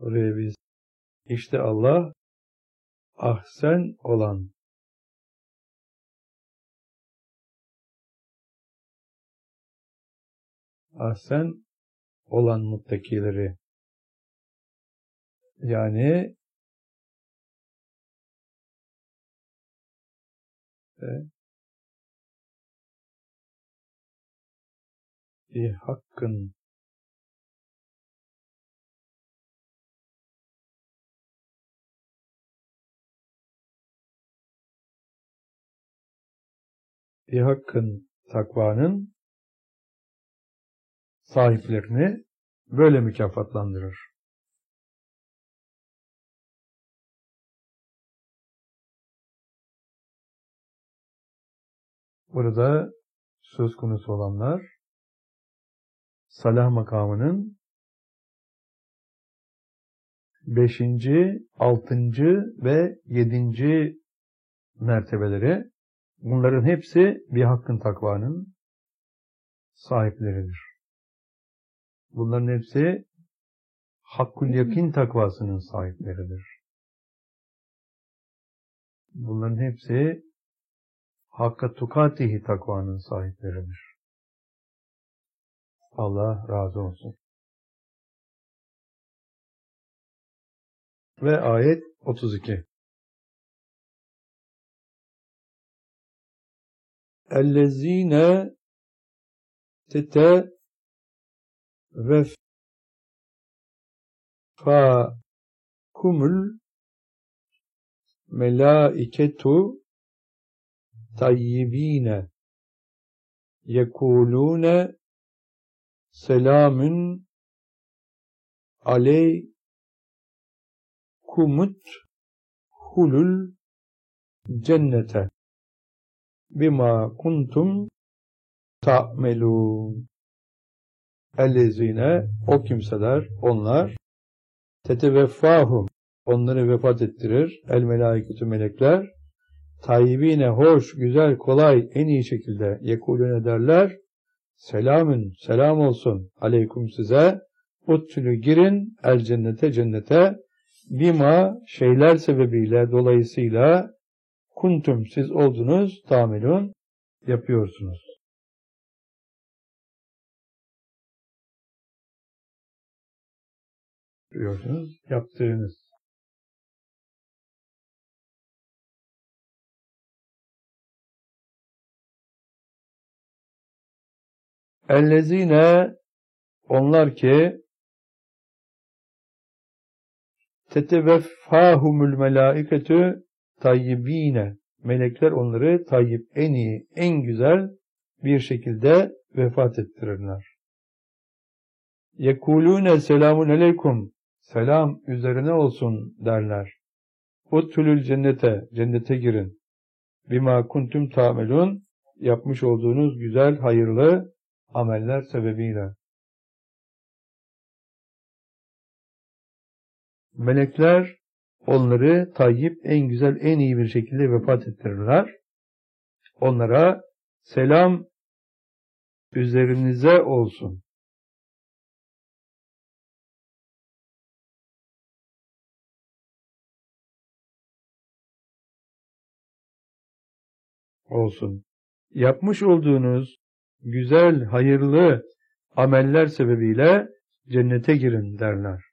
Oraya biz işte Allah ahsen olan, ahsen olan muttakileri, yani bir hakkın takvanın sahiplerini böyle mükafatlandırır. Burada söz konusu olanlar salah makamının 5., 6. ve 7. mertebeleri. Bunların hepsi bir hakkın takvanın sahipleridir. Bunların hepsi hakkul yakin takvasının sahipleridir. Bunların hepsi hakka tukatihi takvanın sahipleridir. Allah razı olsun. Ve ayet 32. Ellezine teteveffakumul melaiketu tayyibine yekulune selamun aleykumut hulul cennete bima kuntum ta'melun. Ellezine, o kimseler, onlar, teteveffahum, onları vefat ettirir, el melaiketu, melekler, tayyibine, hoş, güzel, kolay, en iyi şekilde yekulune derler, selamün, selam olsun, aleyküm size, uttülü girin, el cennete, cennete, bima, şeyler sebebiyle, dolayısıyla, kuntum, siz oldunuz, tamelun, yapıyorsunuz. Yapıyorsunuz, yaptığınız. Ellezine, onlar ki teteveffahumul melaiketü tayyibine, melekler onları tayyib, en iyi, en güzel bir şekilde vefat ettirirler. Yekulune selamun aleykum, selam üzerine olsun derler. Uttulül cennete, cennete girin. Bima kuntum ta'melun, yapmış olduğunuz güzel, hayırlı ameller sebebiyle. Melekler onları tayyip, en güzel, en iyi bir şekilde vefat ettirirler. Onlara selam üzerinize olsun. Olsun. Yapmış olduğunuz güzel, hayırlı ameller sebebiyle cennete girin derler.